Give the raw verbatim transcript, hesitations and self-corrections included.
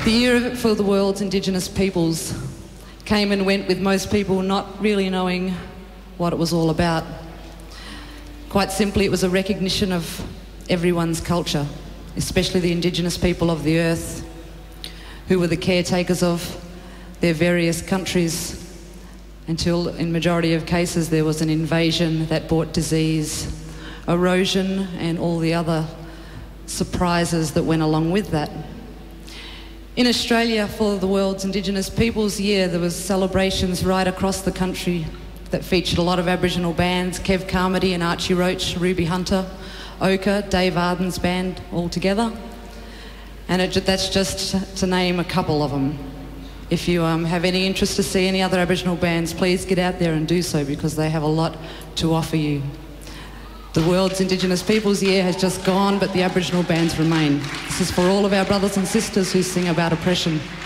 The year for the world's Indigenous peoples came and went with most people not really knowing what it was all about. Quite simply, it was a recognition of everyone's culture, especially the Indigenous people of the earth, who were the caretakers of their various countries until, in majority of cases, there was an invasion that brought disease, erosion, and all the other surprises that went along with that. In Australia, for the world's Indigenous Peoples Year, there was celebrations right across the country that featured a lot of Aboriginal bands, Kev Carmody and Archie Roach, Ruby Hunter, Oka, Dave Arden's band, all together. And it, that's just to name a couple of them. If you um, have any interest to see any other Aboriginal bands, please get out there and do so, because they have a lot to offer you. The World's Indigenous Peoples Year has just gone, but the Aboriginal bands remain. This is for all of our brothers and sisters who sing about oppression.